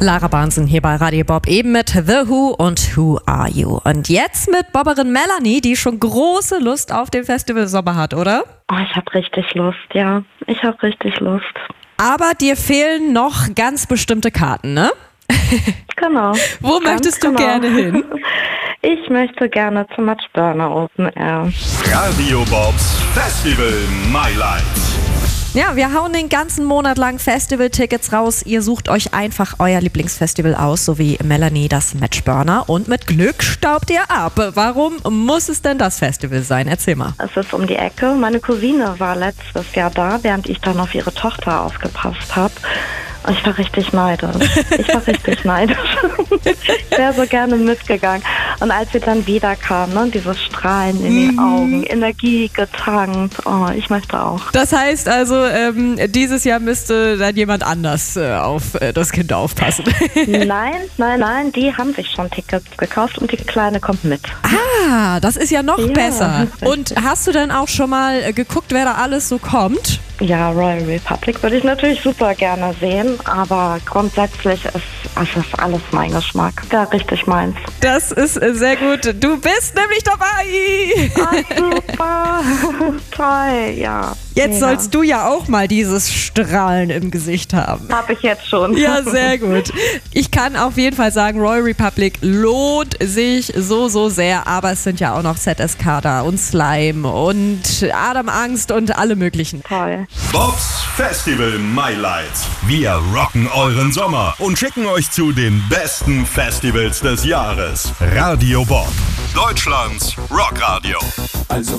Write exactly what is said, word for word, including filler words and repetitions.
Lara Barnson hier bei Radio Bob, eben mit The Who und Who Are You? Und jetzt mit Bobberin Melanie, die schon große Lust auf den Festival Sommer hat, oder? Oh, ich habe richtig Lust, ja. Ich habe richtig Lust. Aber dir fehlen noch ganz bestimmte Karten, ne? Genau. Wo möchtest du genau. gerne hin? Ich möchte gerne zum Matchburner Open Air. Radio Bobs Festival My Life. Ja, wir hauen den ganzen Monat lang Festival-Tickets raus. Ihr sucht euch einfach euer Lieblingsfestival aus, so wie Melanie das Matchburner. Und mit Glück staubt ihr ab. Warum muss es denn das Festival sein? Erzähl mal. Es ist um die Ecke. Meine Cousine war letztes Jahr da, während ich dann auf ihre Tochter aufgepasst habe. Und ich war richtig neidisch. Ich war richtig neidisch. Ich wäre so gerne mitgegangen. Und als wir dann wieder kamen, ne, dieses Strahlen in den Augen, Energie getankt. Oh, ich möchte auch. Das heißt also, ähm, dieses Jahr müsste dann jemand anders äh, auf äh, das Kind aufpassen. Nein, nein, nein, die haben sich schon Tickets gekauft und die Kleine kommt mit. Ah, das ist ja noch Ja, besser. richtig. Und hast du denn auch schon mal äh, geguckt, wer da alles so kommt? Ja, Royal Republic würde ich natürlich super gerne sehen, aber grundsätzlich ist, es ist alles mein Geschmack. Ja, richtig meins. Das ist äh, sehr gut. Du bist nämlich dabei. Ah, super. Toll, ja. Jetzt Mega. sollst du ja auch mal dieses Strahlen im Gesicht haben. Hab ich jetzt schon. Ja, sehr gut. Ich kann auf jeden Fall sagen, Royal Republic lohnt sich so, so sehr. Aber es sind ja auch noch Z S K da und Slime und Adam Angst und alle möglichen. Toll. Bobs Festival My Lights. Wir rocken euren Sommer und schicken euch zu den besten Festivals des Jahres. Radio Bob, Deutschlands Rockradio. Also